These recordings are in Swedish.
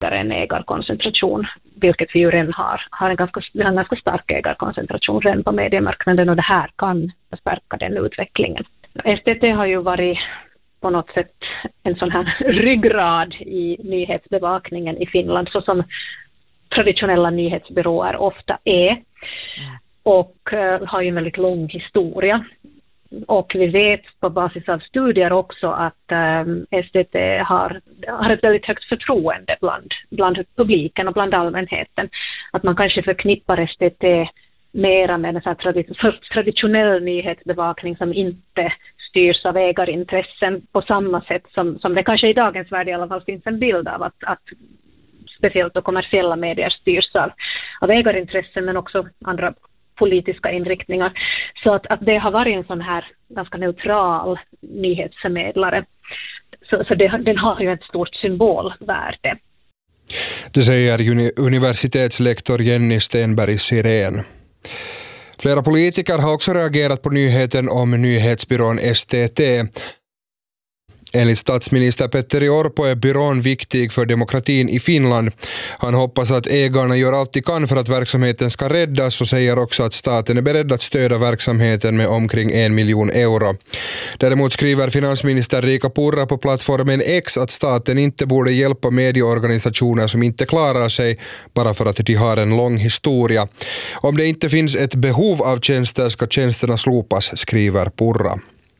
en ägarkoncentration, vilket vi ju redan har en ganska stark ägarkoncentration redan på mediemarknaden, och det här kan stärka den utvecklingen. STT har ju varit på något sätt en sån här ryggrad i nyhetsbevakningen i Finland, så som traditionella nyhetsbyråer ofta är, och har ju en väldigt lång historia. Och vi vet på basis av studier också att STT har ett väldigt högt förtroende bland publiken och bland allmänheten. Att man kanske förknippar STT mera med en traditionell nyhetsbevakning som inte styrs av ägarintressen på samma sätt som det kanske i dagens värld i alla fall finns en bild av att speciellt då kommersiella medier styrs av ägarintressen, men också andra politiska inriktningar. Så att det har varit en sån här ganska neutral nyhetsförmedlare. Så den har ju ett stort symbolvärde. Det säger universitetslektor Jenny Stenberg-Sirén. Flera politiker har också reagerat på nyheten om nyhetsbyrån STT. Enligt statsminister Petteri Orpo är byrån viktig för demokratin i Finland. Han hoppas att ägarna gör allt de kan för att verksamheten ska räddas, och säger också att staten är beredd att stödja verksamheten med omkring 1 miljon euro. Däremot skriver finansminister Riikka Purra på plattformen X att staten inte borde hjälpa medieorganisationer som inte klarar sig bara för att de har en lång historia. Om det inte finns ett behov av tjänster ska tjänsterna slopas, skriver Purra.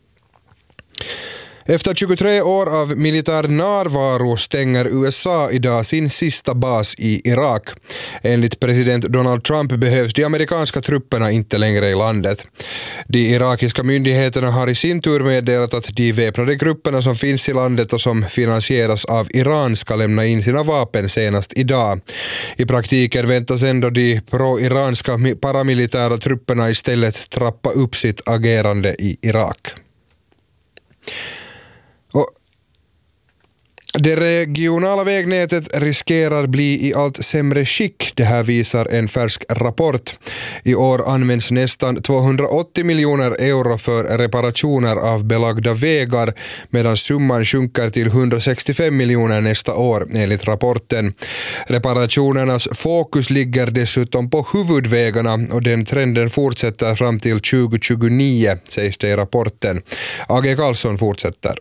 Efter 23 år av militär närvaro stänger USA idag sin sista bas i Irak. Enligt president Donald Trump behövs de amerikanska trupperna inte längre i landet. De irakiska myndigheterna har i sin tur meddelat att de väpnade grupperna som finns i landet och som finansieras av Iran ska lämna in sina vapen senast idag. I praktiken väntas ändå de pro-iranska paramilitära trupperna istället trappa upp sitt agerande i Irak. Och det regionala vägnätet riskerar bli i allt sämre skick, det här visar en färsk rapport. I år används nästan 280 miljoner euro för reparationer av belagda vägar, medan summan sjunker till 165 miljoner nästa år, enligt rapporten. Reparationernas fokus ligger dessutom på huvudvägarna, och den trenden fortsätter fram till 2029, sägs det i rapporten. A.G. Karlsson fortsätter.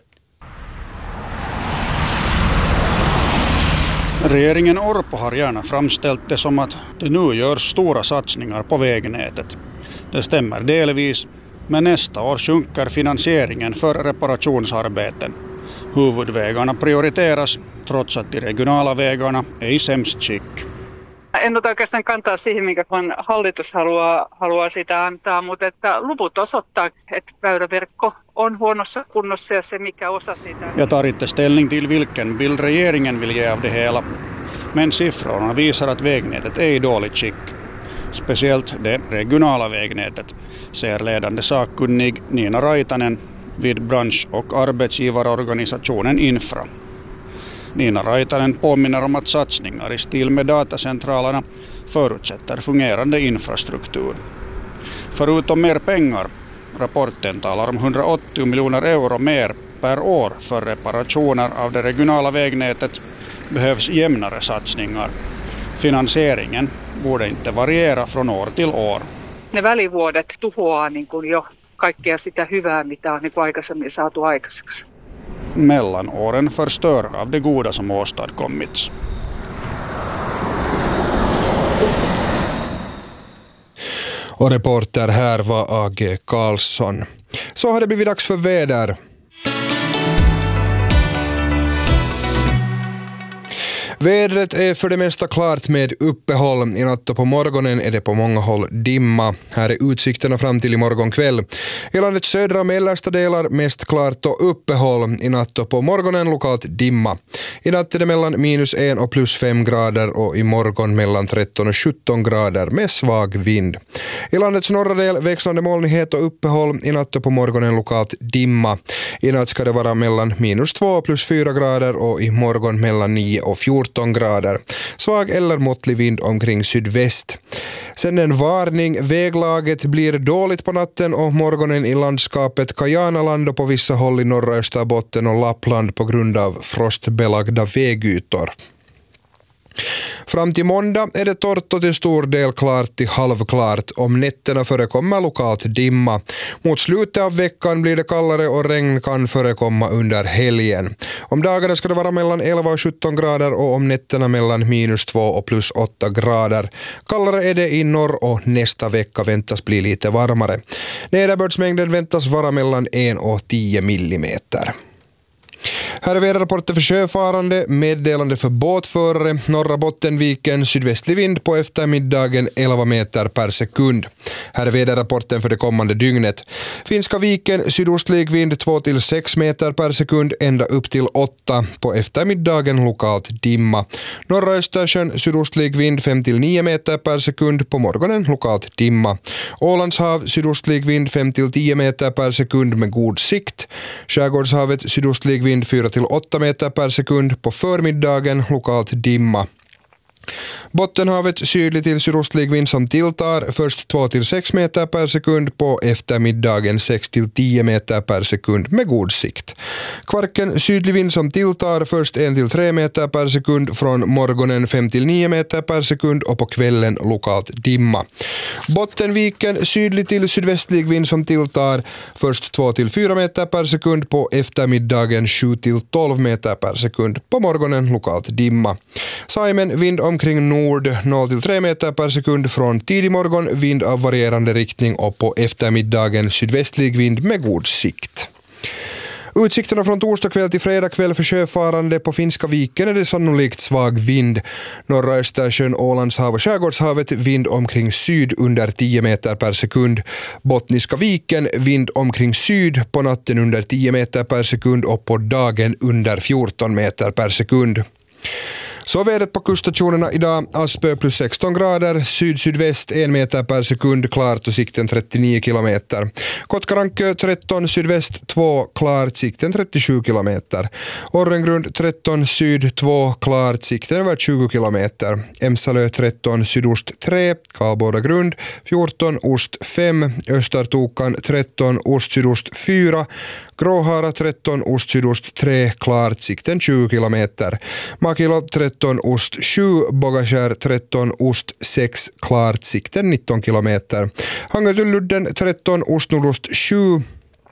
Regeringen Orpo har gärna framställt det som att det nu görs stora satsningar på vägnätet. Det stämmer delvis, men nästa år sjunker finansieringen för reparationsarbeten. Huvudvägarna prioriteras, trots att de regionala vägarna är i sämst skick. En ota oikeastaan kantaa siihen, minkä hallitus haluaa sitä antaa, mutta että luvut osoittaa, että väyläverkko on huonossa kunnossa ja se mikä osa siitä. Jag tar inte ställning till vilken bild regeringen vill ge av det hela, men siffrorna visar att vägnätet är i dåligt skick. Speciellt det regionala vägnätet, säger ledande sakkunnig Nina Raitanen vid bransch- och arbetsgivarorganisationen Infra. Nina Raitanen påminner om att satsningar i stil med datacentralerna förutsätter fungerande infrastruktur. Förutom mer pengar, rapporten talar om 180 miljoner euro mer per år för reparationer av det regionala vägnätet, behövs jämnare satsningar. Finansieringen borde inte variera från år till år. Ne välivuodet tuhoaa jo kaikkea sitä hyvää, mitä on aikaisemmin saatu aikaiseksi. Mellanåren förstör av det goda som åstadkommits. Och reporter här var A.G. Karlsson. Så har det blivit dags för väder. Vädret är för det mesta klart med uppehåll. I natt och på morgonen är det på många håll dimma. Här är utsikterna fram till imorgon kväll. I landets södra och mellersta delar mest klart och uppehåll. I natt och på morgonen lokalt dimma. I natt är det mellan -1 och +5 grader och i morgon mellan 13 och 17 grader med svag vind. I landets norra del växlande molnighet och uppehåll. I natt och på morgonen lokalt dimma. I natt ska det vara mellan -2 och +4 grader och i morgon mellan 9 och 14 grader. Svag eller måttlig vind omkring sydväst. Sen en varning, väglaget blir dåligt på natten och morgonen i landskapet Kajanaland och på vissa håll i norra Österbotten och Lappland på grund av frostbelagda vägytor. Fram till måndag är det torrt och till stor del klart till halvklart. Om nätterna förekommer lokalt dimma. Mot slutet av veckan blir det kallare och regn kan förekomma under helgen. Om dagarna ska det vara mellan 11 och 17 grader och om nätterna mellan -2 och +8 grader. Kallare är det i norr och nästa vecka väntas bli lite varmare. Nederbördsmängden väntas vara mellan 1 och 10 millimeter. Här är väderrapporten för sjöfarande, meddelande för båtförare, norra Bottenviken, sydvästlig vind på eftermiddagen 11 meter per sekund. Här är väderrapporten för det kommande dygnet. Finska viken, sydostlig vind 2-6 meter per sekund, ända upp till 8 på eftermiddagen lokalt dimma. Norra Östersjön, sydostlig vind 5-9 meter per sekund, på morgonen lokalt dimma. Ålandshav, sydostlig vind 5-10 meter per sekund med god sikt. Skärgårdshavet, sydostlig vind 4-8 meter per sekund, på förmiddagen lokalt dimma. Bottenhavet sydlig till sydostlig vind som tilltar, först 2-6 meter per sekund, på eftermiddagen 6-10 meter per sekund med god sikt. Kvarken sydlig vind som tilltar, först 1-3 meter per sekund, från morgonen 5-9 meter per sekund och på kvällen lokalt dimma. Bottenviken sydlig till sydvästlig vind som tilltar, först 2-4 meter per sekund, på eftermiddagen 7-12 meter per sekund, på morgonen lokalt dimma. Saimen vind omkring nord 0-3 meter per sekund från tidig morgon, vind av varierande riktning och på eftermiddagen sydvästlig vind med god sikt. Utsikterna från torsdag kväll till fredag kväll för sjöfarande. På Finska viken är det sannolikt svag vind. Norra Östersjön, Ålandshav och Skärgårdshavet vind omkring syd under 10 meter per sekund. Bottniska viken vind omkring syd, på natten under 10 meter per sekund och på dagen under 14 meter per sekund. Så vädret på kuststationerna idag: Aspö +16 grader, syd-sydväst 1 meter per sekund, klart och sikten 39 kilometer. Kotkarankö 13, sydväst 2, klart, sikten 37 kilometer. Orrengrund 13, syd 2, klart, sikten över 20 kilometer. Emsalö 13, sydost 3, Karlbodagrund 14, ost 5, Östertokan 13, ost-sydost 4, Gråhara 13, ost-sydost 3, klart, sikten 20 kilometer. Makilo 13, ost 7, Bogaskär 13, ost 6, klart, sikten 19 kilometer. Hangetulludden 13, ost-nordost 7,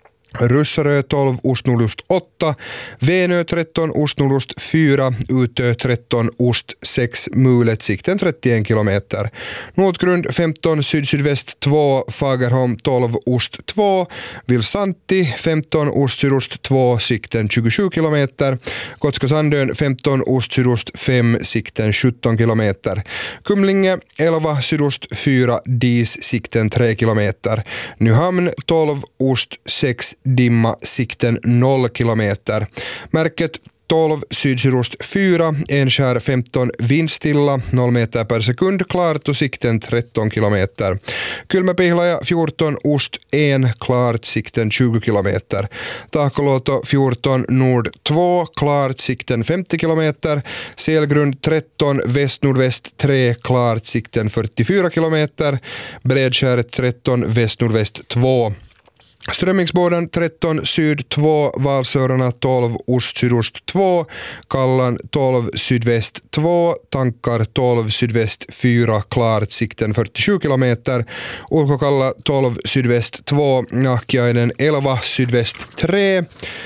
Russarö 12, ostnordost 8, Venö 13, ostnordost 4, Utö 13, ost 6, Mulet, sikten 31 kilometer. Nordgrund 15, syd-sydväst 2, Fagerholm 12, ost 2, Vilsanti 15, ost-sydost 2, sikten 27 kilometer. Gotska Sandön 15, ost-sydost 5, sikten 17 kilometer. Kumlinge 11, sydost 4, Dis, sikten 3 kilometer. Nyhamn 12, ost 6, dimma, sikten 0 kilometer. Märket 12, sydsydost 4, Enskär 15, vindstilla 0 meter per sekund, klart och sikten 13 kilometer. Kylmäpihlaja 14, ost 1, klart, sikten 20 kilometer. Tahkoluoto 14, nord 2, klart, sikten 50 kilometer. Selgrund 13, väst-nordväst 3, klart, sikten 44 kilometer. Bredskär 13, väst-nordväst 2. Strömmingsbåden 13, syd 2, Valsörarna 12, ost-sydost 2, Kallan 12, sydväst 2, Tankar 12, sydväst 4, klart, sikten 47 kilometer. Ulkokalla 12, sydväst 2, Nahkiainen 11, sydväst 3,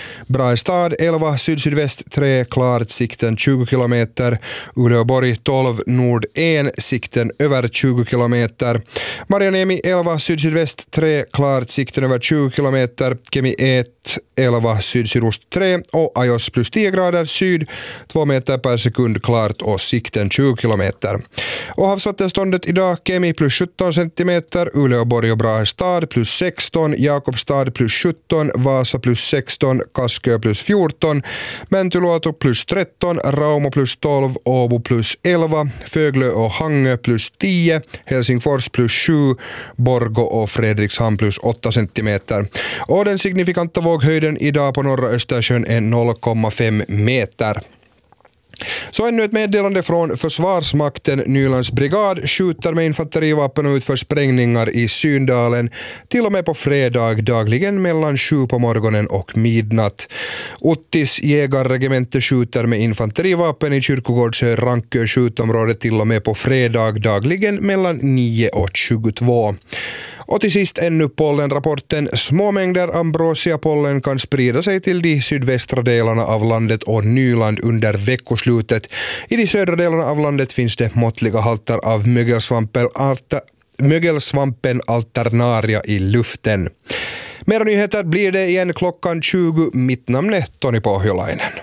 Brastad 11, syd-sydväst 3, klart, sikten 20 kilometer. Uleåborg 12, nord 1, sikten över 20 kilometer. Marjaniemi 11, syd-sydväst 3, klart, sikten över 20 kilometer. Kemi 1, 11, syd-sydost 3 och Ajos plus 10 grader syd, 2 meter per sekund, klart och sikten 20 kilometer. Och havsvattenståndet idag: Kemi plus 17 centimeter, Uleåborg och Brastad plus 16, Jakobstad plus 17, Vasa plus 16, Kaskö plus 14, Mäntyluoto plus 13, Rauma plus 12, Åbo plus 11, Föglö och Hangö plus 10, Helsingfors plus 7, Borgå och Fredrikshamn plus 8 centimeter. Och den signifikanta våghöjden idag på norra Östersjön är 0,5 meter. Så ännu ett meddelande från Försvarsmakten. Nylands brigad skjuter med infanterivapen och utför sprängningar i Syndalen till och med på fredag dagligen mellan 7 på morgonen och midnatt. Ottis jägarregemente skjuter med infanterivapen i Kyrkogårdsö Rankö skjutområde till och med på fredag dagligen mellan 9 och 22. Och till sist ännu pollenrapporten. Små mängder ambrosiapollen kan sprida sig till de sydvästra delarna av landet och Nyland under veckoslutet. I de södra delarna av landet finns det måttliga halter av mögelsvampen alternaria i luften. Mera nyheter blir det igen klockan 20. Mitt namn är Toni Pohjolainen.